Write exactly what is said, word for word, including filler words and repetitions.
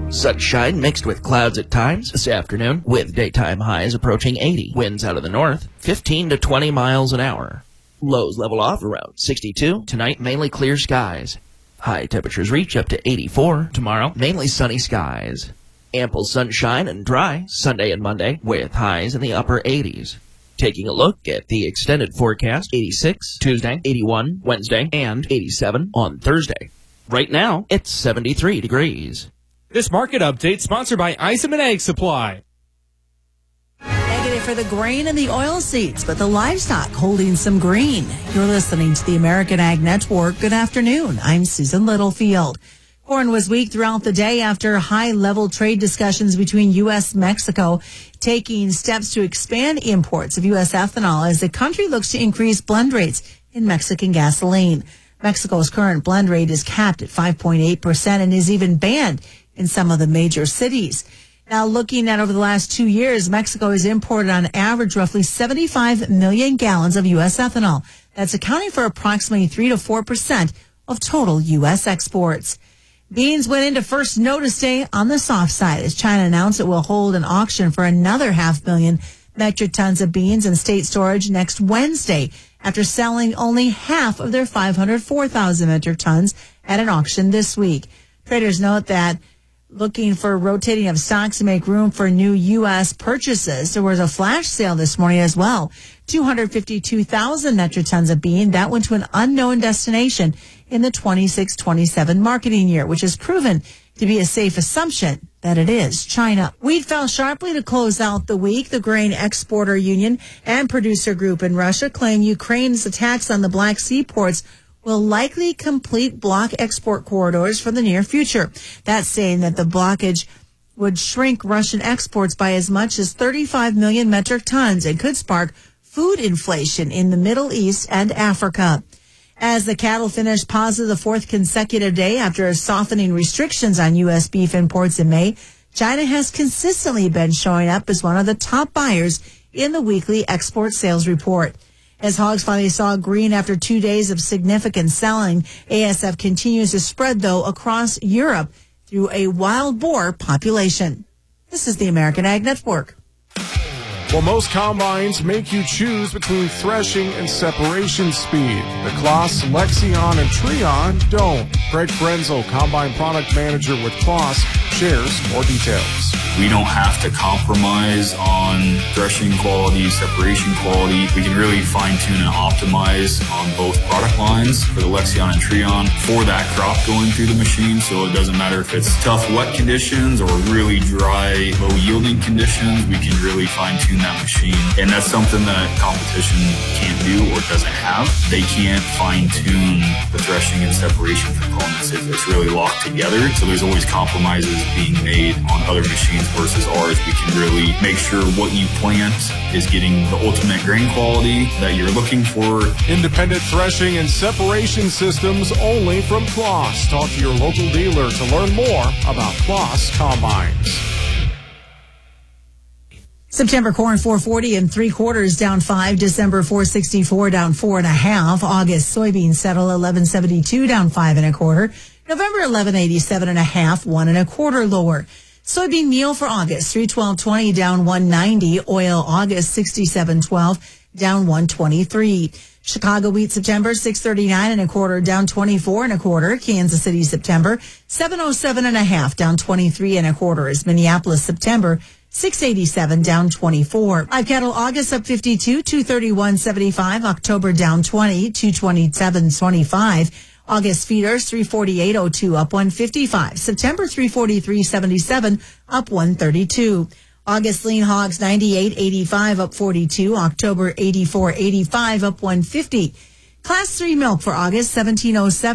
Sunshine mixed with clouds at times this afternoon, with daytime highs approaching eighty. Winds out of the north, fifteen to twenty miles an hour. Lows level off around sixty-two. Tonight, mainly clear skies. High temperatures reach up to eighty-four. Tomorrow, mainly sunny skies. Ample sunshine and dry Sunday and Monday, with highs in the upper eighties. Taking a look at the extended forecast, eighty-six Tuesday, eighty-one Wednesday, and eighty-seven on Thursday. Right now, it's seventy-three degrees. This market update sponsored by Eisenman Ag Supply. Negative for the grain and the oil seeds, but the livestock holding some green. You're listening to the American Ag Network. Good afternoon. I'm Susan Littlefield. Corn was weak throughout the day after high-level trade discussions between U S and Mexico taking steps to expand imports of U S ethanol as the country looks to increase blend rates in Mexican gasoline. Mexico's current blend rate is capped at five point eight percent and is even banned in some of the major cities. Now, looking at over the last two years, Mexico has imported on average roughly seventy-five million gallons of U S ethanol. That's accounting for approximately three to four percent of total U S exports. Beans went into first notice day on the soft side as China announced it will hold an auction for another half million metric tons of beans in state storage next Wednesday after selling only half of their five hundred four thousand metric tons at an auction this week. Traders note that looking for rotating of stocks to make room for new U S purchases. There was a flash sale this morning as well. two hundred fifty-two thousand metric tons of bean. That went to an unknown destination in the twenty-six twenty-seven marketing year, which has proven to be a safe assumption that it is China. Wheat fell sharply to close out the week. The Grain Exporter Union and producer group in Russia claim Ukraine's attacks on the Black Sea ports will likely complete block export corridors for the near future. That's saying that the blockage would shrink Russian exports by as much as thirty-five million metric tons and could spark food inflation in the Middle East and Africa. As the cattle finished positive the fourth consecutive day after softening restrictions on U S beef imports in May, China has consistently been showing up as one of the top buyers in the weekly export sales report. As hogs finally saw green after two days of significant selling, A S F continues to spread, though, across Europe through a wild boar population. This is the American Ag Network. Well, most combines make you choose between threshing and separation speed. The Claas, Lexion, and Trion don't. Greg Frenzel, Combine Product Manager with Claas, shares more details. We don't have to compromise on threshing quality, separation quality. We can really fine-tune and optimize on both product lines for the Lexion and Trion for that crop going through the machine. So it doesn't matter if it's tough, wet conditions or really dry, low-yielding conditions, we can really fine-tune that machine. And that's something that competition can't do or doesn't have. They can't fine-tune the threshing and separation components. It's really locked together. So there's always compromises being made on other machines versus ours. We can really make sure what you plant is getting the ultimate grain quality that you're looking for. Independent threshing and separation systems only from Claas. Talk to your local dealer to learn more about Claas combines. September corn four forty and three quarters down five. December four sixty-four down four and a half. August soybeans settle eleven seventy-two down five and a quarter. November eleven eighty-seven and a half, one and a quarter lower. Soybean meal for August three twelve twenty down one ninety. Oil August sixty-seven twelve down one twenty-three. Chicago wheat September six thirty-nine and a quarter down twenty-four and a quarter. Kansas City September seven oh seven and a half down twenty-three and a quarter. Is Minneapolis September six eighty-seven down twenty-four. Live cattle August up fifty-two, two thirty-one seventy-five. October down twenty, two twenty-seven twenty-five. August feeders three forty-eight oh two up one fifty-five. September three forty-three seventy-seven up one thirty-two. August lean hogs ninety-eight eighty-five up forty-two. October eighty-four eighty-five up one fifty. Class three milk for August seventeen oh seven.